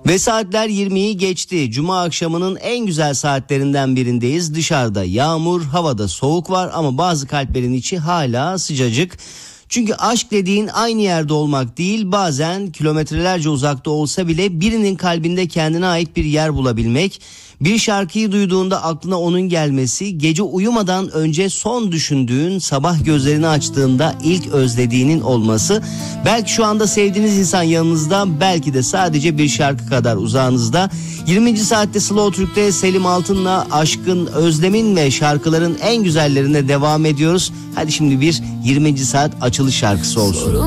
Ve saatler 20'yi geçti. Cuma akşamının en güzel saatlerinden birindeyiz. Dışarıda yağmur, havada soğuk var ama bazı kalplerin içi hala sıcacık. Çünkü aşk dediğin aynı yerde olmak değil, bazen kilometrelerce uzakta olsa bile birinin kalbinde kendine ait bir yer bulabilmek. Bir şarkıyı duyduğunda aklına onun gelmesi, gece uyumadan önce son düşündüğün, sabah gözlerini açtığında ilk özlediğinin olması. Belki şu anda sevdiğiniz insan yanınızda, belki de sadece bir şarkı kadar uzağınızda. 20. saatte Slow Türk'te Selim Altın'la aşkın, özlemin ve şarkıların en güzellerine devam ediyoruz. Hadi şimdi bir 20. saat açılış şarkısı olsun.